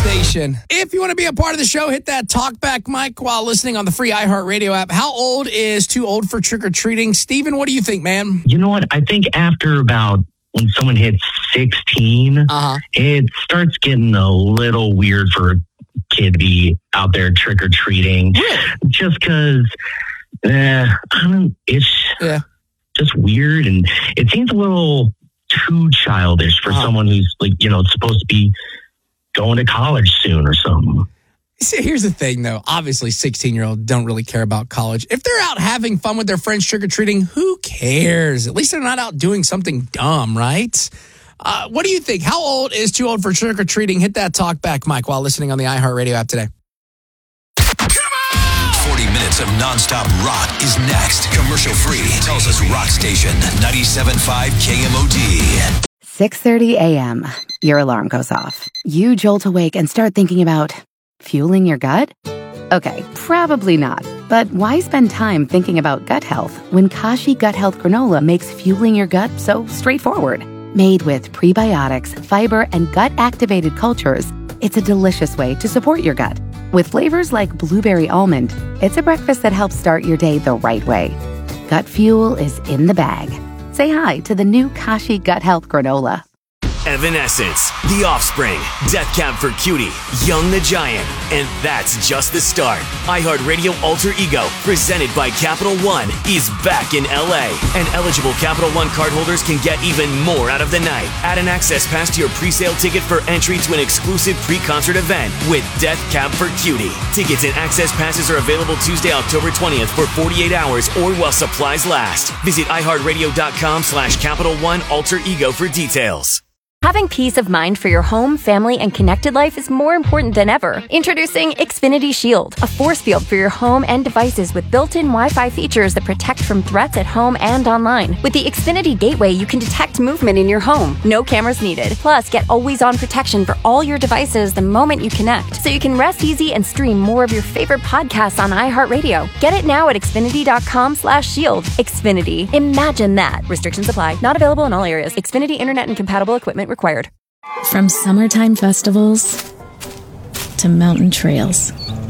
Station. If you want to be a part of the show, hit that talkback mic while listening on the free iHeartRadio app. How old is too old for trick-or-treating? Steven, what do you think, man? You know what? I think after about when someone hits 16, it starts getting a little weird for a kid to be out there trick-or-treating. Just because it's just weird, and it seems a little too childish for someone who's supposed to be going to college soon or something. See, here's the thing, though. Obviously, 16-year-olds don't really care about college. If they're out having fun with their friends trick-or-treating, who cares? At least they're not out doing something dumb, right? What do you think? How old is too old for trick-or-treating? Hit that talkback mic while listening on the iHeartRadio app today. 40 minutes of nonstop rock is next. Commercial free. Tulsa's rock station, 97.5 KMOD. 6:30 a.m. Your alarm goes off. You jolt awake and start thinking about fueling your gut? Okay, probably not. But why spend time thinking about gut health when Kashi Gut Health Granola makes fueling your gut so straightforward? Made with prebiotics, fiber, and gut-activated cultures, it's a delicious way to support your gut. With flavors like blueberry almond, it's a breakfast that helps start your day the right way. Gut fuel is in the bag. Say hi to the new Kashi Gut Health Granola. Evanescence, The Offspring, Death Cab for Cutie, Young the Giant, and that's just the start. iHeartRadio Alter Ego, presented by Capital One, is back in LA, and eligible Capital One cardholders can get even more out of the night. Add an access pass to your pre-sale ticket for entry to an exclusive pre-concert event with Death Cab for Cutie. Tickets and access passes are available Tuesday, October 20th for 48 hours or while supplies last. Visit iHeartRadio.com/Capital One Alter Ego for details. Having peace of mind for your home, family, and connected life is more important than ever. Introducing Xfinity Shield, a force field for your home and devices with built-in Wi-Fi features that protect from threats at home and online. With the Xfinity Gateway, you can detect movement in your home. No cameras needed. Plus, get always-on protection for all your devices the moment you connect, so you can rest easy and stream more of your favorite podcasts on iHeartRadio. Get it now at Xfinity.com/shield. Xfinity. Imagine that. Restrictions apply. Not available in all areas. Xfinity Internet and compatible equipment required. From summertime festivals to mountain trails,